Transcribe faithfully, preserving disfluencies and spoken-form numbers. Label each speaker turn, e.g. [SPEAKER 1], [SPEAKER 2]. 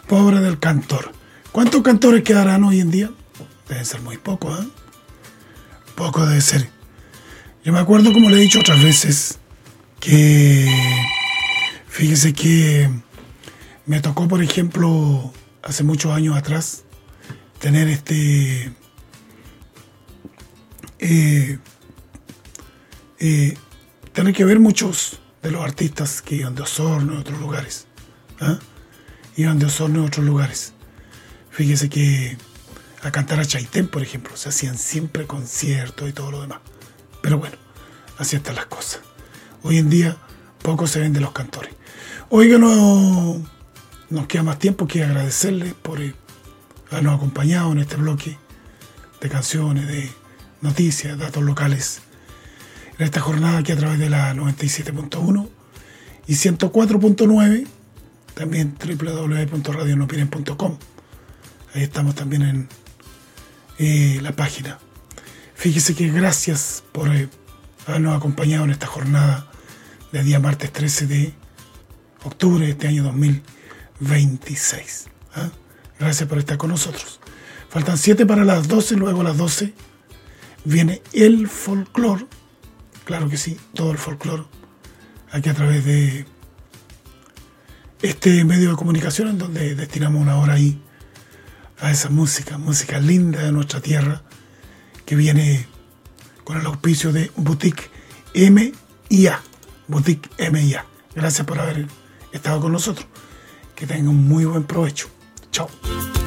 [SPEAKER 1] Pobre del cantor. ¿Cuántos cantores quedarán hoy en día? Deben ser muy pocos, ¿eh? Poco debe ser. Yo me acuerdo, como le he dicho otras veces, que fíjese que me tocó, por ejemplo, hace muchos años atrás, tener este eh, eh, tener que ver muchos de los artistas que iban de Osorno y otros lugares, ¿eh? Iban de Osorno y otros lugares. Fíjese que a cantar a Chaitén, por ejemplo, se hacían siempre conciertos y todo lo demás. Pero bueno, así están las cosas. Hoy en día poco se ven de los cantores. Oiga, no nos queda más tiempo que agradecerles por eh, habernos acompañado en este bloque de canciones, de noticias, datos locales, en esta jornada aquí a través de la noventa y siete punto uno y ciento cuatro punto nueve, también doble u doble u doble u punto radio no opinen punto com. Ahí estamos también en eh, la página. Fíjese que gracias por eh, habernos acompañado en esta jornada de día martes trece de octubre de este año dos mil veintiséis. ¿eh? Gracias por estar con nosotros. Faltan siete para las doce, luego a las doce viene el folclore. Claro que sí, todo el folclore, aquí a través de este medio de comunicación en donde destinamos una hora ahí a esa música, música linda de nuestra tierra, que viene con el auspicio de Boutique M y A. Boutique M y A. Gracias por haber estado con nosotros. Que tengan un muy buen provecho. Chao.